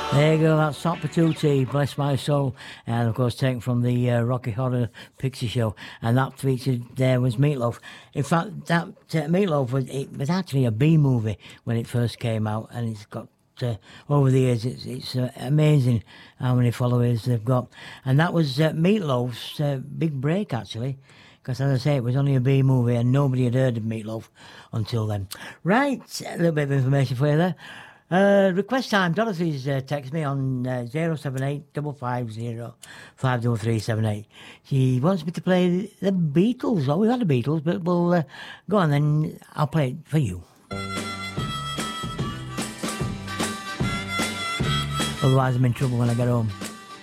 There you go, that's Hot Patootie, Bless My Soul, and of course taken from the Rocky Horror Picture Show, and that featured there was Meatloaf. In fact, that Meatloaf was actually a B movie when it first came out, and it's got over the years, it's amazing how many followers they've got, and that was Meatloaf's big break actually. Because, as I say, it was only a B movie and nobody had heard of Meatloaf until then. Right, a little bit of information for you there. Request time. Dorothy's text me on 078 550 53378. She wants me to play the Beatles. Oh, we've had the Beatles, but we'll go on then. I'll play it for you. Otherwise, I'm in trouble when I get home.